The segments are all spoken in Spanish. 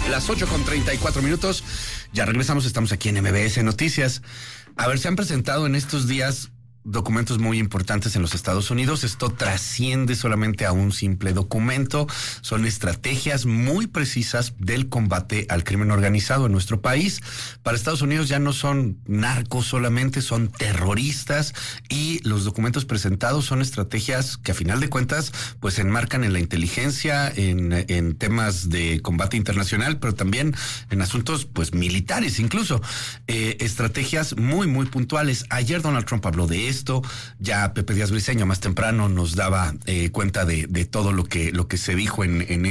Las 8:34. Ya regresamos, estamos aquí en MBS Noticias. A ver, se han presentado en estos días documentos muy importantes en los Estados Unidos. Esto trasciende solamente a un simple documento. Son estrategias muy precisas del combate al crimen organizado en nuestro país. Para Estados Unidos ya no son narcos solamente, son terroristas, y los documentos presentados son estrategias que a final de cuentas pues se enmarcan en la inteligencia, en temas de combate internacional, pero también en asuntos pues militares incluso. Estrategias muy puntuales. Ayer Donald Trump habló de esto, ya Pepe Díaz Briceño más temprano nos daba cuenta de todo lo que se dijo en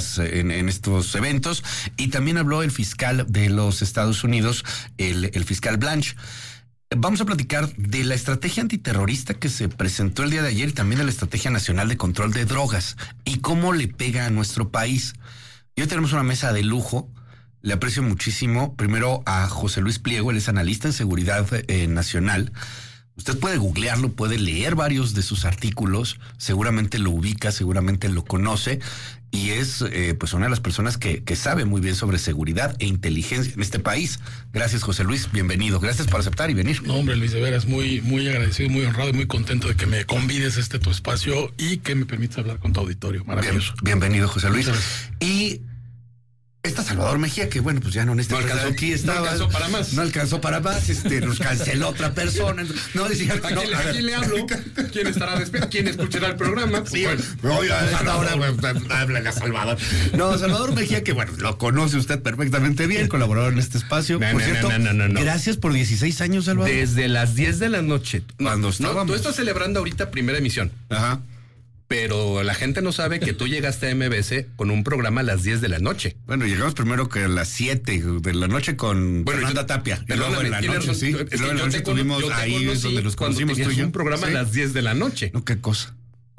estos eventos, y también habló el fiscal de los Estados Unidos, el fiscal Blanche. Vamos a platicar de la estrategia antiterrorista que se presentó el día de ayer y también de la Estrategia Nacional de Control de Drogas y cómo le pega a nuestro país. Y hoy tenemos una mesa de lujo. Le aprecio muchísimo primero a José Luis Pliego, él es analista en seguridad nacional. Usted puede googlearlo, puede leer varios de sus artículos, seguramente lo ubica, seguramente lo conoce, y es pues una de las personas que sabe muy bien sobre seguridad e inteligencia en este país. Gracias, José Luis, bienvenido. Gracias por aceptar y venir. No, hombre, Luis, de veras, muy agradecido, muy honrado y muy contento de que me convides a tu espacio y que me permitas hablar con tu auditorio. Maravilloso. Bienvenido, José Luis. Y está Salvador Mejía, que bueno, pues ya no alcanzó, aquí estaba. No alcanzó para más. No alcanzó para más, nos canceló otra persona. No, decía, ¿A quién le hablo? ¿Quién estará despierto? ¿Quién escuchará el programa? Sí, ahora habla a Salvador. No, Salvador Mejía, que bueno, lo conoce usted perfectamente bien, colaborador en este espacio. Por cierto, gracias por 16 años, Salvador. Desde las 10 de la noche. Cuando estábamos. Tú estás celebrando ahorita primera emisión. Ajá. Pero la gente no sabe que tú llegaste a MBS con un programa a las 10 de la noche. Bueno, llegamos primero que a las 7 de la noche con Fernanda Tapia. Y luego en la noche, sí. Luego en la noche estuvimos ahí, es donde los conocimos tú y yo. Un programa a las 10 de la noche. No, qué cosa.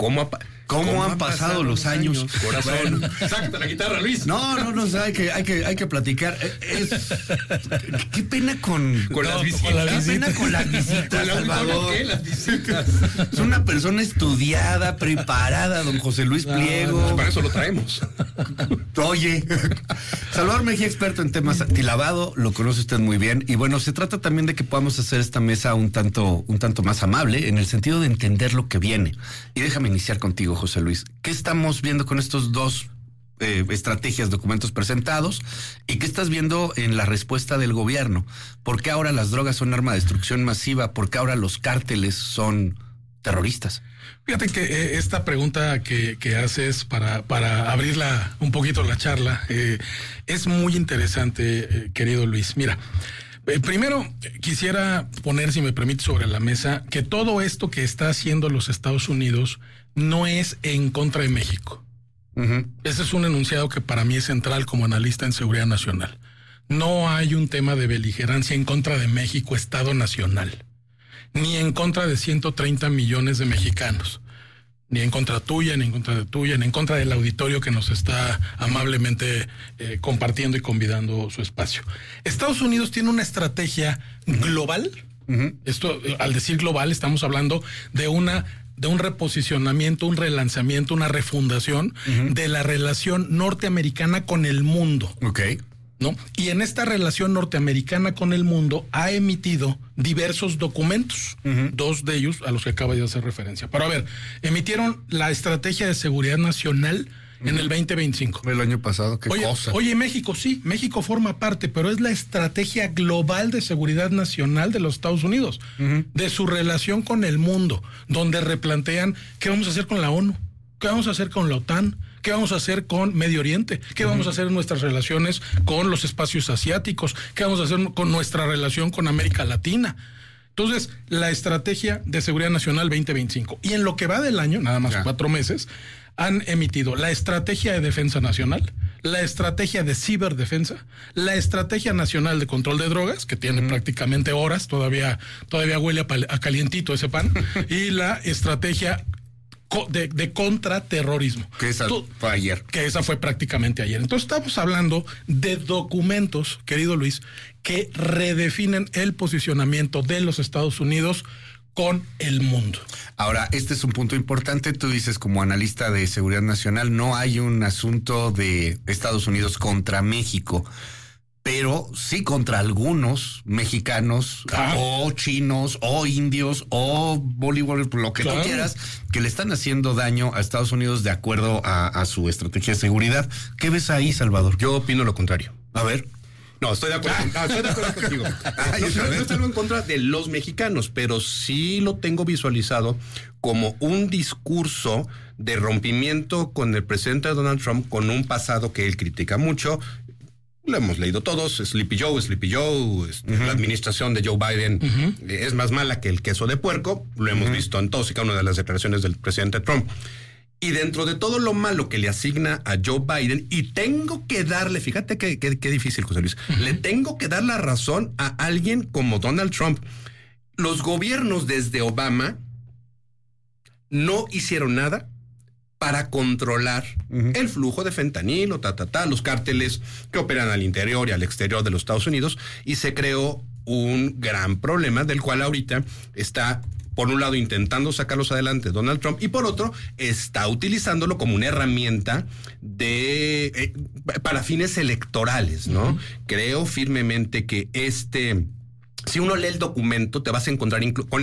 ¿Cómo han pasado los años? Corazón. Bueno, sácate la guitarra, Luis. No, hay que platicar. Qué pena con las visitas. Qué pena con las visitas, Salvador. ¿Qué? Las visitas. Es una persona estudiada, preparada, don José Luis Pliego. Pues para eso lo traemos. Oye, Salvador Mejía, experto en temas antilavado, lo conoce usted muy bien. Y bueno, se trata también de que podamos hacer esta mesa un tanto más amable, en el sentido de entender lo que viene. Y déjame iniciar contigo, José Luis. ¿Qué estamos viendo con estos dos estrategias, documentos presentados? ¿Y qué estás viendo en la respuesta del gobierno? ¿Por qué ahora las drogas son arma de destrucción masiva? ¿Por qué ahora los cárteles son terroristas? Fíjate que esta pregunta que haces para abrir un poquito la charla es muy interesante, querido Luis. Mira, primero quisiera poner, si me permite, sobre la mesa que todo esto que está haciendo los Estados Unidos no es en contra de México. Uh-huh. Ese es un enunciado que para mí es central como analista en seguridad nacional. No hay un tema de beligerancia en contra de México, Estado nacional, ni en contra de 130 millones de mexicanos, ni en contra tuya, ni en contra de tuya, ni en contra del auditorio que nos está amablemente compartiendo y convidando su espacio. Estados Unidos tiene una estrategia global. Uh-huh. Esto, al decir global, estamos hablando de un reposicionamiento, un relanzamiento, una refundación de la relación norteamericana con el mundo. Okay. ¿No? Y en esta relación norteamericana con el mundo ha emitido diversos documentos, dos de ellos a los que acaba de hacer referencia. Pero a ver, emitieron la Estrategia de Seguridad Nacional en el 2025. El año pasado, qué cosa. Oye, México, sí, México forma parte, pero es la estrategia global de seguridad nacional de los Estados Unidos, de su relación con el mundo, donde replantean qué vamos a hacer con la ONU, qué vamos a hacer con la OTAN, qué vamos a hacer con Medio Oriente, qué vamos a hacer en nuestras relaciones con los espacios asiáticos, qué vamos a hacer con nuestra relación con América Latina. Entonces, la Estrategia de Seguridad Nacional 2025. Y en lo que va del año, nada más 4 meses, han emitido la Estrategia de Defensa Nacional, la Estrategia de Ciberdefensa, la Estrategia Nacional de Control de Drogas, que tiene prácticamente horas, todavía huele a calientito ese pan, y la Estrategia de contraterrorismo. Que esa fue ayer. Que esa fue prácticamente ayer. Entonces estamos hablando de documentos, querido Luis, que redefinen el posicionamiento de los Estados Unidos con el mundo. Ahora, este es un punto importante. Tú dices, como analista de seguridad nacional, no hay un asunto de Estados Unidos contra México, pero sí contra algunos mexicanos o chinos o indios o bolívares, lo que tú quieras, que le están haciendo daño a Estados Unidos de acuerdo a su estrategia de seguridad. ¿Qué ves ahí, Salvador? Yo opino lo contrario. A ver. No, estoy de acuerdo. Estoy de acuerdo contigo. No es algo en contra de los mexicanos, pero sí lo tengo visualizado como un discurso de rompimiento con el presidente Donald Trump, con un pasado que él critica mucho. Lo hemos leído todos, Sleepy Joe, la administración de Joe Biden es más mala que el queso de puerco, lo hemos visto en todas y cada una de las declaraciones del presidente Trump. Y dentro de todo lo malo que le asigna a Joe Biden, y tengo que darle, fíjate qué difícil, José Luis, le tengo que dar la razón a alguien como Donald Trump. Los gobiernos desde Obama no hicieron nada para controlar el flujo de fentanilo, los cárteles que operan al interior y al exterior de los Estados Unidos, y se creó un gran problema del cual ahorita está, por un lado, intentando sacarlos adelante Donald Trump, y por otro, está utilizándolo como una herramienta para fines electorales, ¿no? Creo firmemente que si uno lee el documento, te vas a encontrar con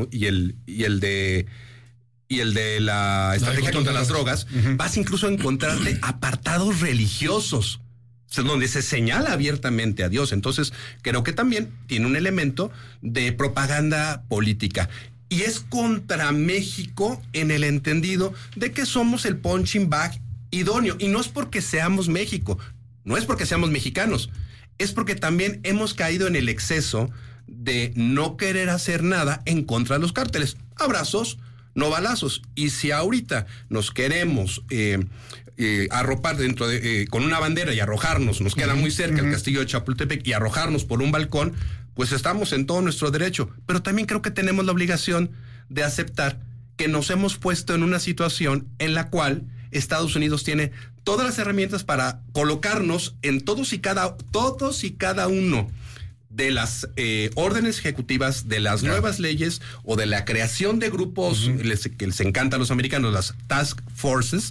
y el de la estrategia contra las drogas, vas incluso a encontrarte apartados religiosos, donde se señala abiertamente a Dios. Entonces, creo que también tiene un elemento de propaganda política. Y es contra México en el entendido de que somos el punching bag idóneo. Y no es porque seamos México, no es porque seamos mexicanos, es porque también hemos caído en el exceso de no querer hacer nada en contra de los cárteles. Abrazos, no balazos. Y si ahorita nos queremos arropar con una bandera y arrojarnos, nos queda muy cerca el castillo de Chapultepec, y arrojarnos por un balcón, pues estamos en todo nuestro derecho. Pero también creo que tenemos la obligación de aceptar que nos hemos puesto en una situación en la cual Estados Unidos tiene todas las herramientas para colocarnos en todos y cada uno de las órdenes ejecutivas, de las nuevas leyes o de la creación de grupos que les encanta a los americanos, las task forces,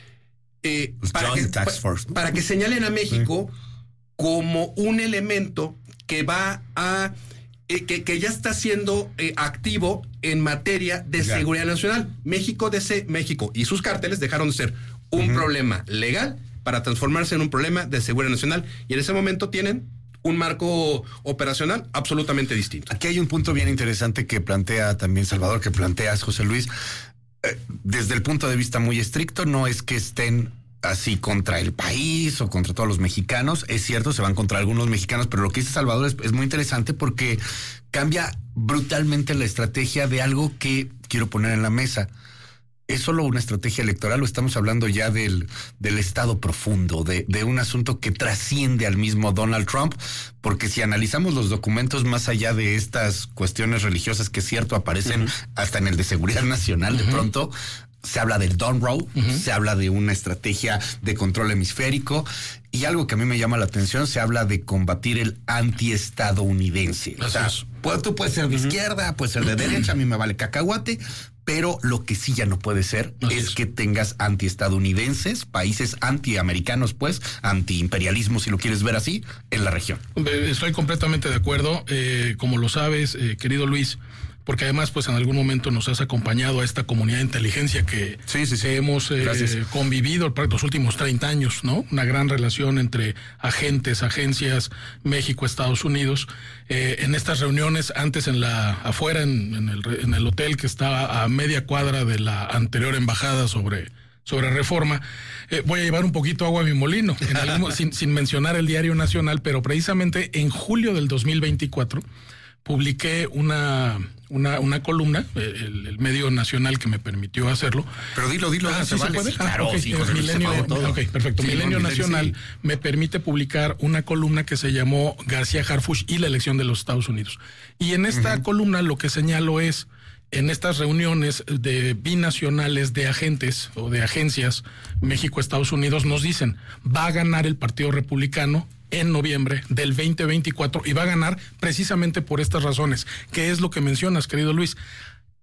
para que señalen a México como un elemento que va a que ya está siendo activo en materia de seguridad nacional. México y sus cárteles dejaron de ser un problema legal para transformarse en un problema de seguridad nacional, y en ese momento tienen un marco operacional absolutamente distinto. Aquí hay un punto bien interesante que plantea también Salvador, que planteas, José Luis. Desde el punto de vista muy estricto, no es que estén así contra el país o contra todos los mexicanos. Es cierto, se van contra algunos mexicanos, pero lo que dice Salvador es muy interesante porque cambia brutalmente la estrategia de algo que quiero poner en la mesa. ¿Es solo una estrategia electoral o estamos hablando ya del estado profundo, de un asunto que trasciende al mismo Donald Trump? Porque si analizamos los documentos más allá de estas cuestiones religiosas, que es cierto, aparecen hasta en el de seguridad nacional de pronto, se habla del Dawn Row, se habla de una estrategia de control hemisférico, y algo que a mí me llama la atención, se habla de combatir el antiestadounidense. O sea, tú puedes ser de izquierda, puedes ser de derecha, a mí me vale cacahuate, pero lo que sí ya no puede ser es que tengas antiestadounidenses, países antiamericanos, pues, antiimperialismo, si lo quieres ver así, en la región. Estoy completamente de acuerdo. Como lo sabes, querido Luis, porque además, pues, en algún momento nos has acompañado a esta comunidad de inteligencia que hemos convivido los últimos 30 años, ¿no? Una gran relación entre agencias, México, Estados Unidos. En estas reuniones, antes afuera en el hotel que estaba a media cuadra de la anterior embajada sobre Reforma, voy a llevar un poquito agua a mi molino, sin mencionar el Diario Nacional, pero precisamente en julio del 2024 publiqué una columna, el medio nacional que me permitió hacerlo. Pero dilo. ¿Sí se puede? Claro, okay. sí, Perfecto. Milenio Nacional me permite publicar una columna que se llamó García Harfuch y la elección de los Estados Unidos. Y en esta columna lo que señalo es, en estas reuniones de binacionales de agentes o de agencias México-Estados Unidos, nos dicen, va a ganar el Partido Republicano en noviembre del 2024 y va a ganar precisamente por estas razones. ¿Qué es lo que mencionas, querido Luis?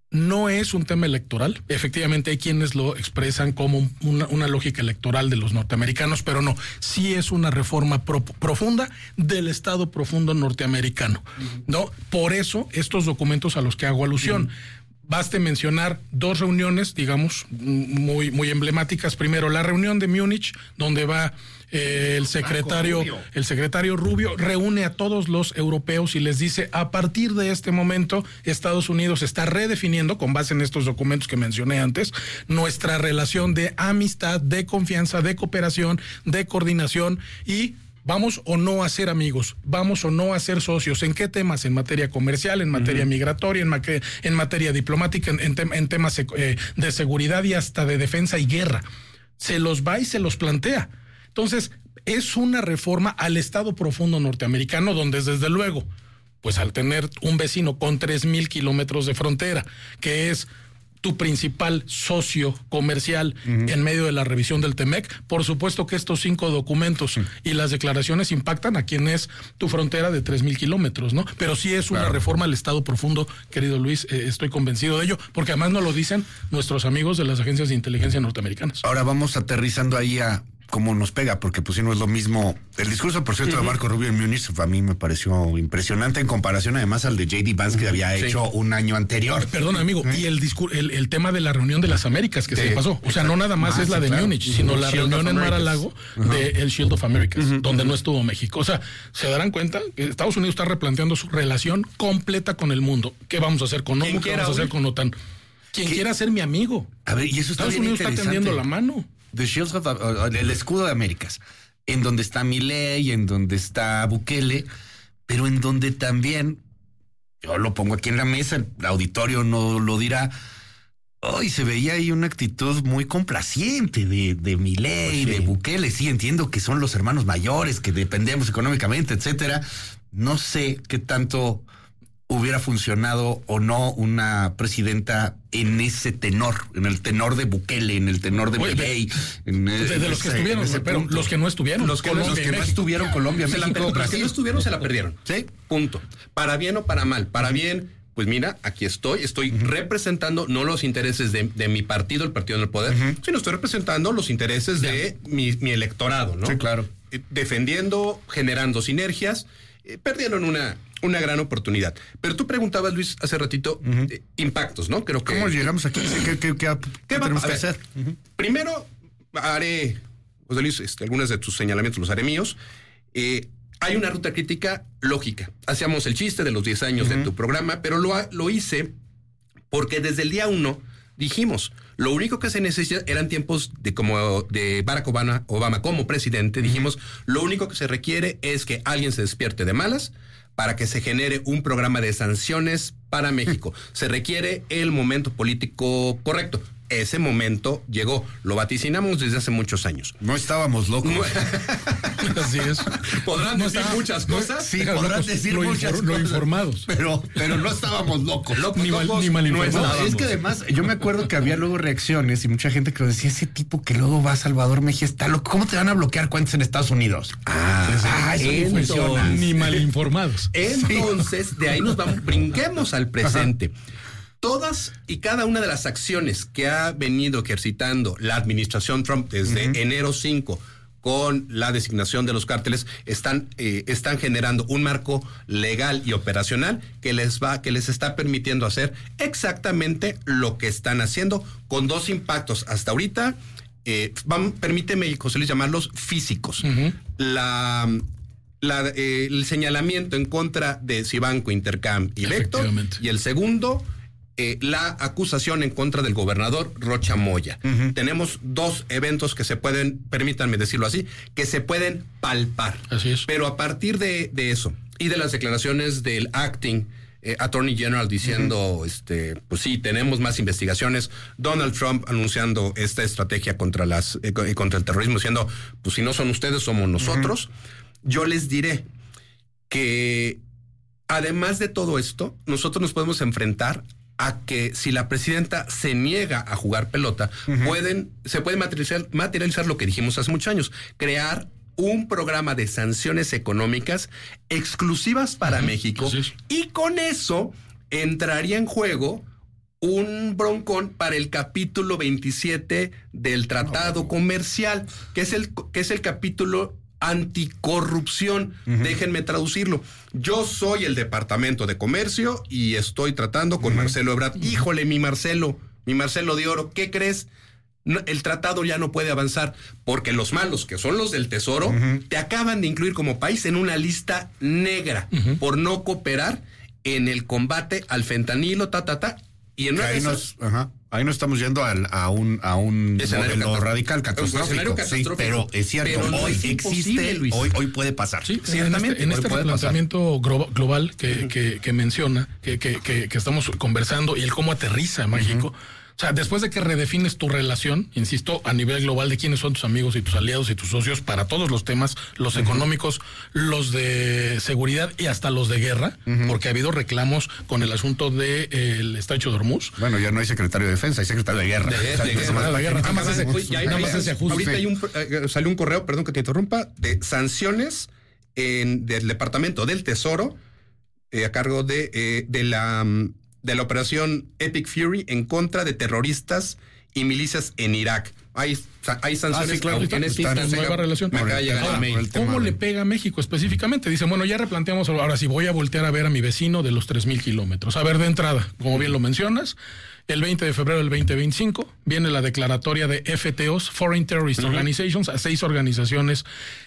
No es un tema electoral. Efectivamente hay quienes lo expresan como una lógica electoral de los norteamericanos, pero no. Sí es una reforma profunda del Estado profundo norteamericano, ¿no? Por eso estos documentos a los que hago alusión. Baste mencionar 2 reuniones, digamos, muy emblemáticas. Primero, la reunión de Múnich, donde va el secretario Rubio, reúne a todos los europeos y les dice: a partir de este momento, Estados Unidos está redefiniendo, con base en estos documentos que mencioné antes, nuestra relación de amistad, de confianza, de cooperación, de coordinación, y vamos o no a ser amigos, vamos o no a ser socios. ¿En qué temas? En materia comercial, en materia migratoria, en materia diplomática, en temas de seguridad y hasta de defensa y guerra. Se los va y se los plantea. Entonces, es una reforma al Estado profundo norteamericano, donde desde luego, pues al tener un vecino con 3,000 kilómetros de frontera, que es tu principal socio comercial en medio de la revisión del TEMEC, por supuesto que estos 5 documentos y las declaraciones impactan a quien es tu frontera de 3,000 kilómetros, ¿no? Pero sí es una reforma al Estado profundo, querido Luis, estoy convencido de ello, porque además nos lo dicen nuestros amigos de las agencias de inteligencia norteamericanas. Ahora vamos aterrizando ahí a cómo nos pega, porque pues sí, no es lo mismo. El discurso, por cierto, de Marco Rubio en Múnich a mí me pareció impresionante en comparación además al de J.D. Vance que había hecho un año anterior. Perdón, amigo, y el tema de la reunión de las Américas que se pasó, o sea, no nada más es la de Múnich, sino la reunión en Mar-a-Lago del Shield of Americas, donde no estuvo México. O sea, se darán cuenta que Estados Unidos está replanteando su relación completa con el mundo. ¿Qué vamos a hacer con ONU? ¿Qué vamos a hacer con OTAN? Quien quiera ser mi amigo. A ver, y eso está Estados Unidos está tendiendo la mano. The Shield of, el escudo de Américas, en donde está Milei, en donde está Bukele, pero en donde también, yo lo pongo aquí en la mesa, el auditorio no lo dirá, hoy se veía ahí una actitud muy complaciente de Milei, de Bukele. Sí, entiendo que son los hermanos mayores, que dependemos económicamente, etcétera. No sé qué tanto hubiera funcionado o no una presidenta en ese tenor, en el tenor de Bukele, en el tenor de Milei. De los que estuvieron, pero los que no estuvieron. Los que no estuvieron, Colombia, México, los que no estuvieron se la perdieron. Sí. Punto. Para bien o para mal. Para bien, pues mira, aquí estoy representando no los intereses de mi partido, el partido en el poder, sino estoy representando los intereses de mi electorado, ¿no? Sí, claro. Defendiendo, generando sinergias, perdieron una gran oportunidad. Pero tú preguntabas, Luis, hace ratito, impactos, ¿no? Creo que... ¿Cómo llegamos aquí? ¿Qué tenemos que hacer? Primero, haré, José Luis, algunos de tus señalamientos los haré míos. Hay una ruta crítica lógica. Hacíamos el chiste de los 10 años de tu programa, pero lo hice porque desde el día 1 dijimos, lo único que se necesita eran tiempos de Barack Obama como presidente. Dijimos, lo único que se requiere es que alguien se despierte de malas para que se genere un programa de sanciones para México. Se requiere el momento político correcto. Ese momento llegó. Lo vaticinamos desde hace muchos años. No estábamos locos. Así es. Podrán decir muchas cosas. Sí, podrán decir muchas cosas. Lo informados. Pero no estábamos locos. Ni mal informados. No, es que además, yo me acuerdo que había luego reacciones y mucha gente que decía, ese tipo que luego va a Salvador Mejía está loco. ¿Cómo te van a bloquear cuentas en Estados Unidos? Eso funciona. Ni mal informados. Entonces, de ahí nos vamos, brinquemos al presente. Todas y cada una de las acciones que ha venido ejercitando la administración Trump desde enero 5 con la designación de los cárteles están generando un marco legal y operacional que les está permitiendo hacer exactamente lo que están haciendo, con 2 impactos hasta ahorita. Permíteme, José Luis, llamarlos físicos. El señalamiento en contra de Cibanco, Intercam y Vector, y el segundo, la acusación en contra del gobernador Rocha Moya. Tenemos 2 eventos que se pueden, permítanme decirlo así, que se pueden palpar. Así es. Pero a partir de eso y de las declaraciones del acting Attorney General diciendo, pues sí, tenemos más investigaciones, Donald Trump anunciando esta estrategia contra el terrorismo, diciendo, pues si no son ustedes, somos nosotros. Yo les diré que además de todo esto, nosotros nos podemos enfrentar a que si la presidenta se niega a jugar pelota, se puede materializar lo que dijimos hace muchos años, crear un programa de sanciones económicas exclusivas para México, y con eso entraría en juego un broncón para el capítulo 27 del Tratado Comercial, que es el capítulo anticorrupción. Déjenme traducirlo. Yo soy el Departamento de Comercio y estoy tratando con Marcelo Ebrard. Híjole, mi Marcelo de oro, ¿qué crees? No, el tratado ya no puede avanzar porque los malos, que son los del Tesoro, te acaban de incluir como país en una lista negra por no cooperar en el combate al fentanilo, y en una de esas... Ahí nos estamos yendo a un modelo radical, catastrófico. Sí, pero es cierto, pero hoy existe, Luis. Hoy puede pasar. Sí, ciertamente. En este replanteamiento global que menciona, que estamos conversando, y el cómo aterriza México. O sea, después de que redefines tu relación, insisto, a nivel global de quiénes son tus amigos y tus aliados y tus socios para todos los temas, los económicos, los de seguridad y hasta los de guerra, porque ha habido reclamos con el asunto del Estrecho de Hormuz. Bueno, ya no hay secretario de defensa, hay secretario de guerra. Nada más ese ajuste. Ahorita salió un correo, perdón que te interrumpa, de sanciones del Departamento del Tesoro a cargo de la operación Epic Fury en contra de terroristas y milicias en Irak. Hay sanciones. Claro, en esta nueva relación. ¿Cómo le pega a México específicamente? Dicen, bueno, ya replanteamos, ahora sí voy a voltear a ver a mi vecino de los 3,000 kilómetros. A ver, de entrada, como bien lo mencionas, el 20 de febrero del 2025 viene la declaratoria de FTOs, Foreign Terrorist Organizations, a 6 organizaciones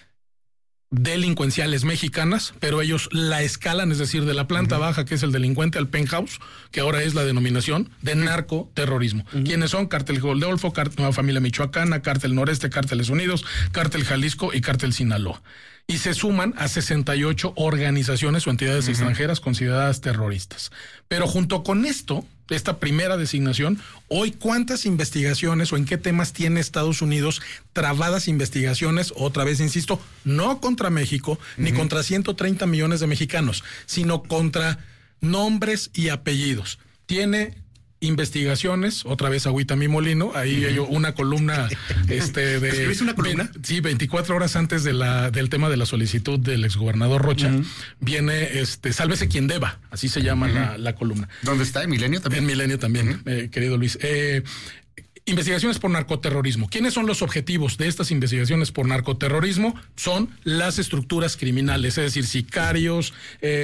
delincuenciales mexicanas, pero ellos la escalan, es decir, de la planta baja, que es el delincuente, al penthouse, que ahora es la denominación de narcoterrorismo. ¿Quiénes son? Cártel Golfo, Nueva Familia Michoacana, Cártel Noreste, Cárteles Unidos, Cártel Jalisco y Cártel Sinaloa. Y se suman a 68 organizaciones o entidades extranjeras consideradas terroristas. Pero junto con esta primera designación, hoy ¿cuántas investigaciones o en qué temas tiene Estados Unidos trabadas investigaciones? Otra vez insisto, no contra México ni contra 130 millones de mexicanos, sino contra nombres y apellidos. Tiene investigaciones, otra vez agüita mi molino, ahí hay una columna ¿Escribiste una columna? Sí, 24 horas antes del tema de la solicitud del exgobernador Rocha, viene Sálvese quien deba, así se llama la columna. ¿Dónde está? ¿En Milenio también? En Milenio también, querido Luis. Investigaciones por narcoterrorismo. ¿Quiénes son los objetivos de estas investigaciones por narcoterrorismo? Son las estructuras criminales, es decir, sicarios,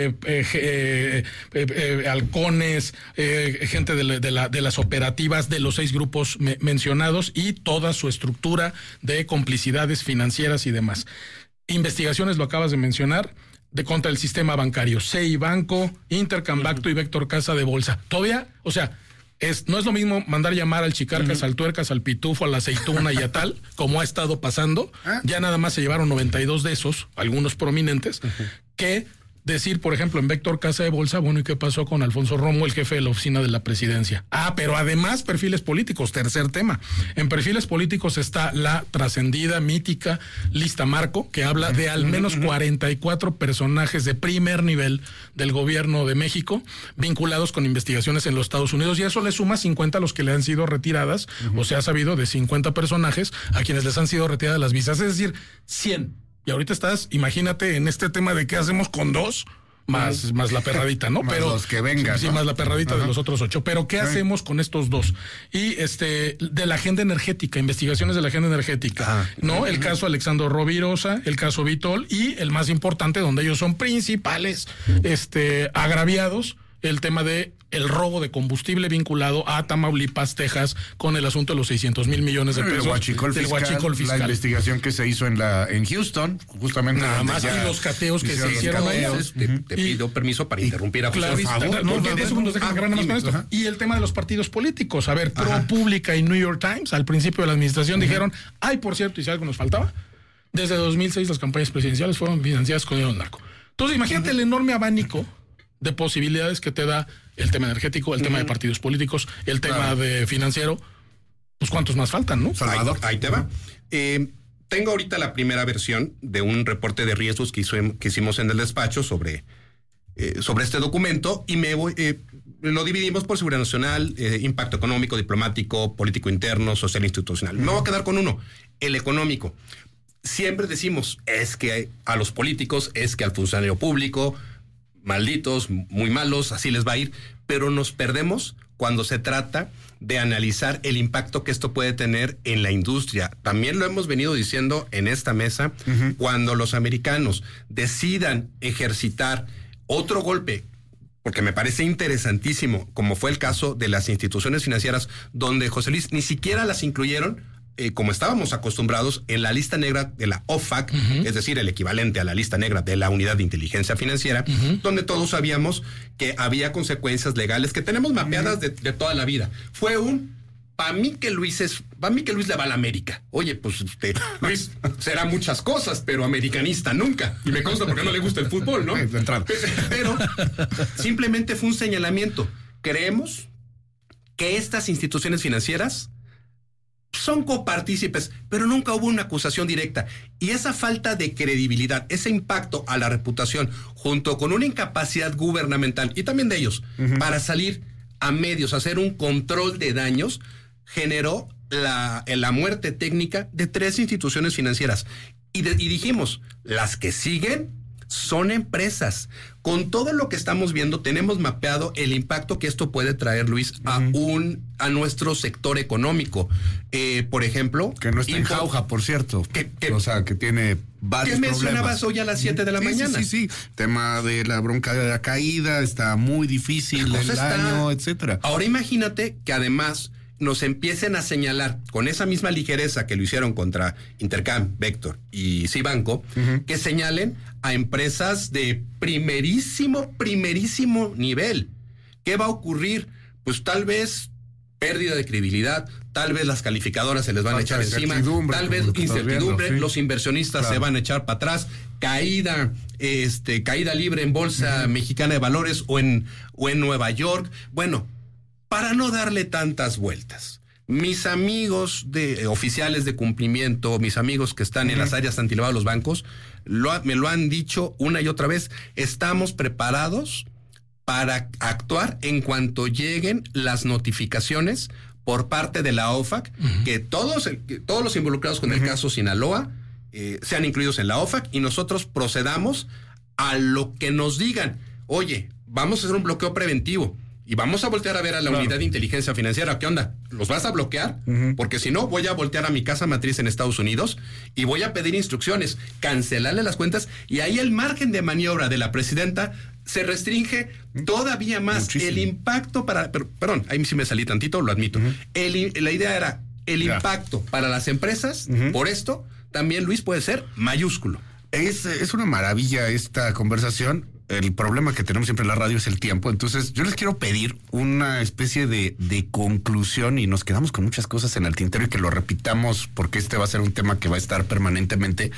halcones, gente de las operativas de los 6 grupos mencionados y toda su estructura de complicidades financieras y demás. Investigaciones, lo acabas de mencionar, contra el sistema bancario, CI Banco, Intercambacto y Vector Casa de Bolsa. Todavía, o sea, no es lo mismo mandar llamar al Chicarcas, al Tuercas, al Pitufo, a la Aceituna y a tal, como ha estado pasando. Ya nada más se llevaron 92 de esos, algunos prominentes, que decir, por ejemplo, en Vector Casa de Bolsa, bueno, ¿y qué pasó con Alfonso Romo, el jefe de la oficina de la presidencia? Pero además perfiles políticos, tercer tema. En perfiles políticos está la trascendida, mítica lista Marco, que habla de al menos 44 personajes de primer nivel del gobierno de México vinculados con investigaciones en los Estados Unidos, y eso le suma 50 a los que le han sido retiradas, o se ha sabido de 50 personajes a quienes les han sido retiradas las visas, es decir, 100. Y ahorita imagínate en este tema de qué hacemos con 2, más la perradita, ¿no? Más pero los que vengan, sí, ¿no? Más la perradita de los otros 8. Pero ¿qué hacemos con estos 2? Y de la agenda energética, investigaciones de la agenda energética, ¿no? El caso Alexandro Rovirosa, el caso Vitol y el más importante, donde ellos son principales agraviados, el tema de el robo de combustible vinculado a Tamaulipas, Texas, con el asunto de los 600,000 millones de pesos del huachicol fiscal. La investigación que se hizo en Houston, justamente. Nada más, y los cateos que se hicieron ahí. Te pido permiso para interrumpir a José. Y el tema de los partidos políticos. A ver, ProPublica y New York Times, al principio de la administración, dijeron, por cierto, y si algo nos faltaba, desde 2006 las campañas presidenciales fueron financiadas con dinero narco. Entonces, imagínate el enorme abanico de posibilidades que te da el tema energético, el tema de partidos políticos, el tema de financiero. Pues ¿cuántos más faltan, no? Salvador, ahí te va. Tengo ahorita la primera versión de un reporte de riesgos que hicimos en el despacho sobre este documento, y lo dividimos por seguridad nacional, impacto económico, diplomático, político interno, social e institucional. Me voy a quedar con uno, el económico. Siempre decimos, es que a los políticos, es que al funcionario público, malditos, muy malos, así les va a ir, pero nos perdemos cuando se trata de analizar el impacto que esto puede tener en la industria. También lo hemos venido diciendo en esta mesa, cuando los americanos decidan ejercitar otro golpe, porque me parece interesantísimo, como fue el caso de las instituciones financieras, donde, José Luis, ni siquiera las incluyeron, como estábamos acostumbrados, en la lista negra de la OFAC, es decir, el equivalente a la lista negra de la Unidad de Inteligencia Financiera, donde todos sabíamos que había consecuencias legales que tenemos mapeadas de toda la vida. Fue para mí que Luis le va a la América. Oye, pues Luis será muchas cosas, pero americanista nunca. Y me consta porque no le gusta el fútbol, ¿no? Pero simplemente fue un señalamiento. Creemos que estas instituciones financieras son copartícipes, pero nunca hubo una acusación directa. Y esa falta de credibilidad, ese impacto a la reputación, junto con una incapacidad gubernamental y también de ellos, para salir a medios, hacer un control de daños, generó la muerte técnica de 3 instituciones financieras. Y dijimos, las que siguen son empresas. Con todo lo que estamos viendo, tenemos mapeado el impacto que esto puede traer, Luis, a nuestro sector económico. Por ejemplo, que no está en jauja, por cierto. O sea, que tiene varios problemas. ¿Qué mencionabas hoy a las 7 de la mañana? Sí. Tema de la bronca de la caída, está muy difícil el daño, etcétera. Ahora imagínate que además nos empiecen a señalar con esa misma ligereza que lo hicieron contra Intercam, Vector y Cibanco, que señalen a empresas de primerísimo nivel. ¿Qué va a ocurrir? Pues tal vez pérdida de credibilidad, tal vez las calificadoras se les van a echar encima, tal vez incertidumbre, los inversionistas se van a echar para atrás, caída libre en Bolsa Mexicana de Valores o en Nueva York. Bueno, para no darle tantas vueltas, mis amigos oficiales de cumplimiento, mis amigos que están en las áreas antilavado de los bancos, me lo han dicho una y otra vez, estamos preparados para actuar en cuanto lleguen las notificaciones por parte de la OFAC, que todos los involucrados con el caso Sinaloa sean incluidos en la OFAC y nosotros procedamos a lo que nos digan. Oye, vamos a hacer un bloqueo preventivo. Y vamos a voltear a ver a la Unidad de Inteligencia Financiera. ¿Qué onda? ¿Los vas a bloquear? Porque si no, voy a voltear a mi casa matriz en Estados Unidos y voy a pedir instrucciones, cancelarle las cuentas, y ahí el margen de maniobra de la presidenta se restringe todavía más. Muchísimo. El impacto perdón, ahí sí me salí tantito, lo admito. La idea era el impacto para las empresas, por esto, también, Luis, puede ser mayúsculo. Es una maravilla esta conversación. El problema que tenemos siempre en la radio es el tiempo. Entonces, yo les quiero pedir una especie de conclusión, y nos quedamos con muchas cosas en el tintero y que lo repitamos porque este va a ser un tema que va a estar permanentemente.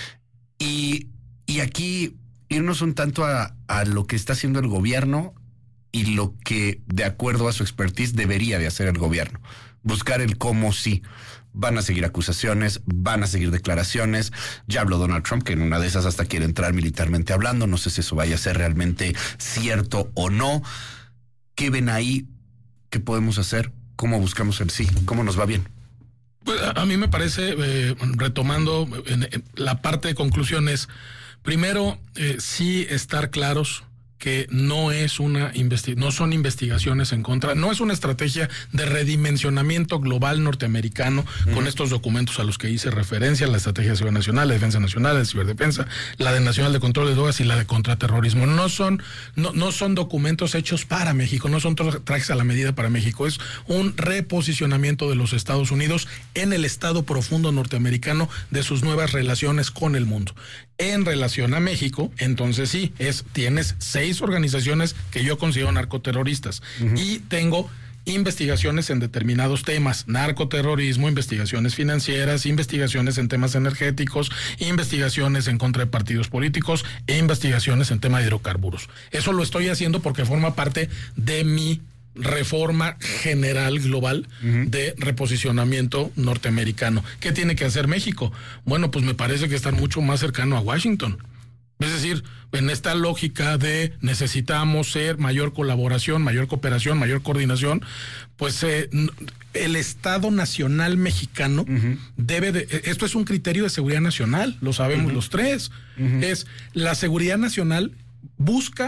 Y aquí irnos un tanto a lo que está haciendo el gobierno y lo que, de acuerdo a su expertise, debería de hacer el gobierno. Buscar el cómo sí. Van a seguir acusaciones, van a seguir declaraciones. Ya habló Donald Trump, que en una de esas hasta quiere entrar militarmente hablando. No sé si eso vaya a ser realmente cierto o no. ¿Qué ven ahí? ¿Qué podemos hacer? ¿Cómo buscamos el sí? ¿Cómo nos va bien? Pues a mí me parece, retomando en la parte de conclusiones, primero, sí estar claros que no son investigaciones en contra, no es una estrategia de redimensionamiento global norteamericano con estos documentos a los que hice referencia, la Estrategia de Seguridad Nacional, la Defensa Nacional, la Ciberdefensa, la de Nacional de Control de Drogas y la de Contraterrorismo. No son documentos hechos para México, no son trajes a la medida para México, es un reposicionamiento de los Estados Unidos en el estado profundo norteamericano de sus nuevas relaciones con el mundo. En relación a México, entonces sí, tienes 6 organizaciones que yo considero narcoterroristas y tengo investigaciones en determinados temas: narcoterrorismo, investigaciones financieras, investigaciones en temas energéticos, investigaciones en contra de partidos políticos e investigaciones en tema de hidrocarburos. Eso lo estoy haciendo porque forma parte de mi reforma general global de reposicionamiento norteamericano. ¿Qué tiene que hacer México? Bueno, pues me parece que estar mucho más cercano a Washington. Es decir, en esta lógica de necesitamos ser mayor colaboración, mayor cooperación, mayor coordinación, pues el Estado Nacional Mexicano esto es un criterio de seguridad nacional, lo sabemos los tres, es la seguridad nacional busca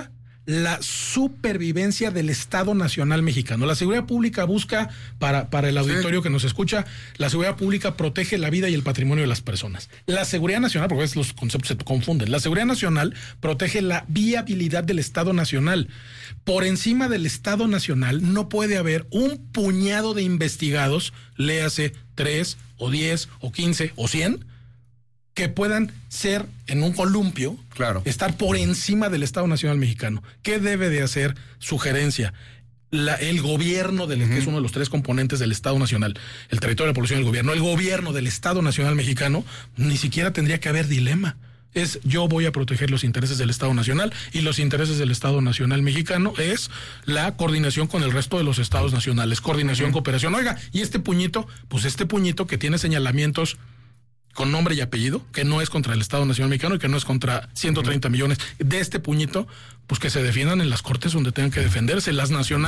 la supervivencia del Estado Nacional Mexicano. La seguridad pública busca, para el auditorio que nos escucha, la seguridad pública protege la vida y el patrimonio de las personas. La seguridad nacional, porque a veces los conceptos se confunden, la seguridad nacional protege la viabilidad del Estado Nacional. Por encima del Estado Nacional no puede haber un puñado de investigados, léase 3 o 10 o 15 o 100, que puedan ser en un columpio, claro, estar por encima del Estado Nacional Mexicano. ¿Qué debe de hacer? Sugerencia. El gobierno, que es uno de los 3 componentes del Estado Nacional, el territorio, la población y el gobierno del Estado Nacional Mexicano, ni siquiera tendría que haber dilema. Es yo voy a proteger los intereses del Estado Nacional, y los intereses del Estado Nacional Mexicano es la coordinación con el resto de los estados nacionales, coordinación, cooperación. Oiga, y este puñito, pues este puñito que tiene señalamientos con nombre y apellido, que no es contra el Estado Nacional Mexicano y que no es contra 130 millones de este puñito, pues que se defiendan en las cortes donde tengan que defenderse, las nacionales.